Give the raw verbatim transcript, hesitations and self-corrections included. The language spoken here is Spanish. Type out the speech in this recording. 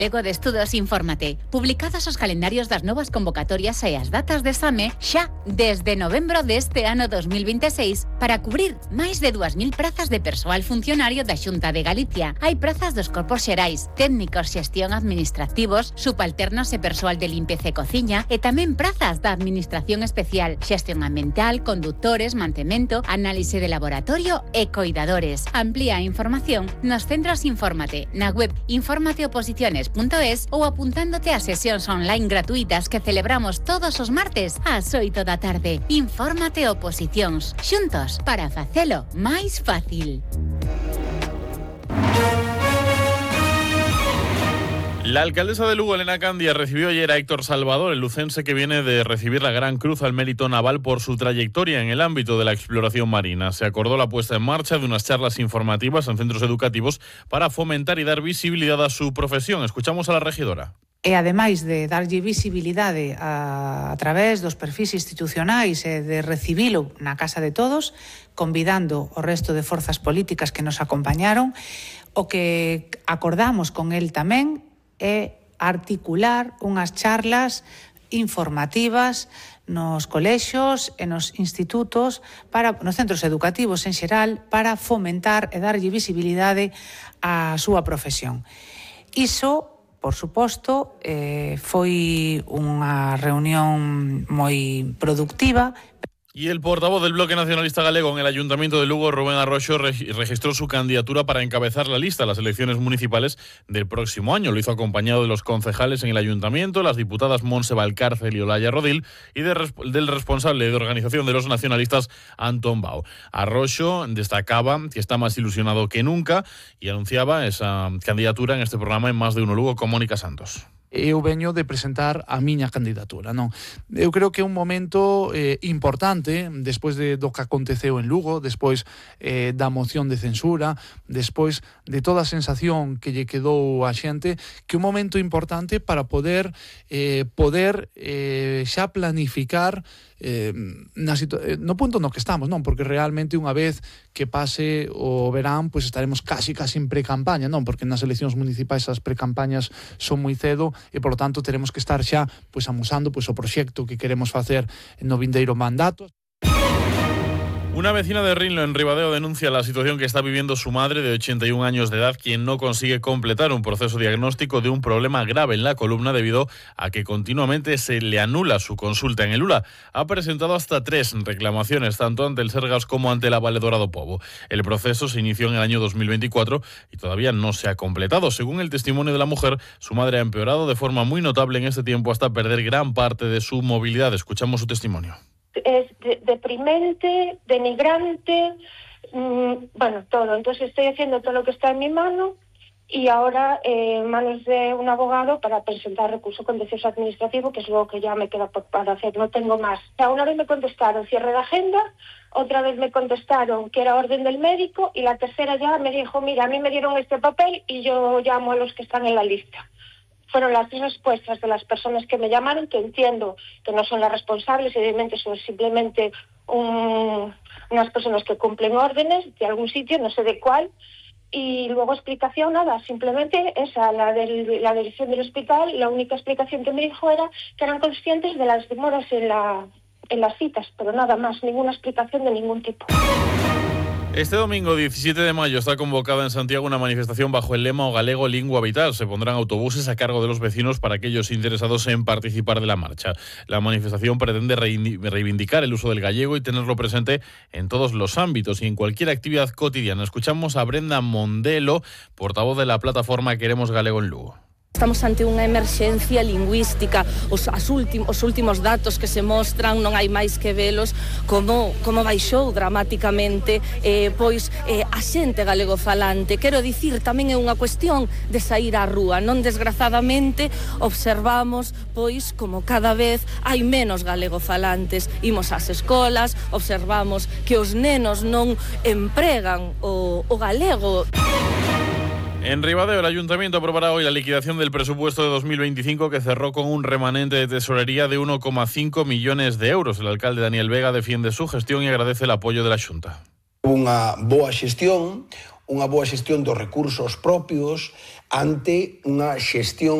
Galego de Estudos, infórmate. Publicados os calendarios das novas convocatorias e as datas de exame xa desde novembro deste ano dos mil veintiséis para cubrir máis de dúas mil prazas de persoal funcionario da Xunta de Galicia. Hai prazas dos corpos xerais, técnicos, xestión administrativos, subalternos e persoal de limpeza e cociña e tamén prazas da Administración Especial, xestión ambiental, conductores, mantemento, análise de laboratorio e coidadores. Amplía a información nos centros Infórmate, na web informateoposiciones punto es ou apuntándote a sesións online gratuitas que celebramos todos os martes ás oito da tarde. Infórmate Oposicións, xuntos para facelo máis fácil. La alcaldesa de Lugo, Elena Candia, recibió ayer a Héctor Salvador, el lucense que viene de recibir la Gran Cruz al Mérito Naval por su trayectoria en el ámbito de la exploración marina. Se acordó la puesta en marcha de unas charlas informativas en centros educativos para fomentar y dar visibilidad a su profesión. Escuchamos a la regidora. E ademais de darlle visibilidade a, a través dos perfis institucionais e de recibilo na casa de todos, convidando o resto de forzas políticas que nos acompañaron, o que acordamos con el tamén é articular unhas charlas informativas nos colexios e nos institutos, para nos centros educativos en xeral, para fomentar e darlle visibilidade á súa profesión. Iso, por suposto, eh, foi unha reunión moi productiva. Y el portavoz del Bloque Nacionalista Galego en el Ayuntamiento de Lugo, Rubén Arroxo, registró su candidatura para encabezar la lista a las elecciones municipales del próximo año. Lo hizo acompañado de los concejales en el Ayuntamiento, las diputadas Montse Valcárcel y Olaya Rodil, y de, del responsable de organización de los nacionalistas, Antón Bau. Arroxo destacaba que está más ilusionado que nunca y anunciaba esa candidatura en este programa en Más de Uno Lugo con Mónica Santos. Eu veño de presentar a miña candidatura, non? Eu creo que é un momento eh, importante despois de do que aconteceu en Lugo, despois eh, da moción de censura, despois de toda a sensación que lle quedou a xente, que é un momento importante para poder eh, poder eh, xa planificar eh, na situ- no punto no que estamos, non? Porque realmente unha vez que pase o verán, pois estaremos casi casi en pre-campaña, non? Porque nas eleccións municipais as pre-campañas son moi cedo e, por lo tanto, teremos que estar xa pois amusando pois o proxecto que queremos facer no vindeiro mandato. Una vecina de Rinlo, en Ribadeo, denuncia la situación que está viviendo su madre de ochenta y un años de edad, quien no consigue completar un proceso diagnóstico de un problema grave en la columna debido a que continuamente se le anula su consulta en el U L A. Ha presentado hasta tres reclamaciones, tanto ante el Sergas como ante la Valedora do Pobo. El proceso se inició en el año dos mil veinticuatro y todavía no se ha completado. Según el testimonio de la mujer, su madre ha empeorado de forma muy notable en este tiempo hasta perder gran parte de su movilidad. Escuchamos su testimonio. Es de, deprimente, denigrante, mmm, bueno, todo. Entonces estoy haciendo todo lo que está en mi mano y ahora eh, en manos de un abogado para presentar recurso contencioso administrativo, que es lo que ya me queda por, para hacer, no tengo más. O sea, una vez me contestaron cierre de agenda, otra vez me contestaron que era orden del médico y la tercera ya me dijo, mira, a mí me dieron este papel y yo llamo a los que están en la lista. Fueron las respuestas de las personas que me llamaron, que entiendo que no son las responsables, evidentemente son simplemente un, unas personas que cumplen órdenes de algún sitio, no sé de cuál, y luego explicación, nada, simplemente esa, la, del, la dirección del hospital, la única explicación que me dijo era que eran conscientes de las demoras en, la, en las citas, pero nada más, ninguna explicación de ningún tipo. Este domingo diecisiete de mayo está convocada en Santiago una manifestación bajo el lema O Galego Lingua Vital. Se pondrán autobuses a cargo de los vecinos para aquellos interesados en participar de la marcha. La manifestación pretende reivindicar el uso del gallego y tenerlo presente en todos los ámbitos y en cualquier actividad cotidiana. Escuchamos a Brenda Mondelo, portavoz de la plataforma Queremos Galego en Lugo. Estamos ante unha emerxencia lingüística. Os, as últim, os últimos datos que se mostran, non hai máis que velos, como, como baixou dramaticamente eh, pois eh, a xente galegofalante. Quero dicir, tamén é unha cuestión de sair á rúa. Non desgrazadamente observamos pois como cada vez hai menos galegofalantes. Imos ás escolas, observamos que os nenos non empregan o, o galego. En Ribadeo, el Ayuntamiento aprobará hoy la liquidación del presupuesto de dos mil veinticinco que cerró con un remanente de tesorería de uno coma cinco millones de euros. El alcalde Daniel Vega defiende su gestión y agradece el apoyo de la Xunta. Unha boa xestión, unha boa xestión dos recursos propios, ante unha xestión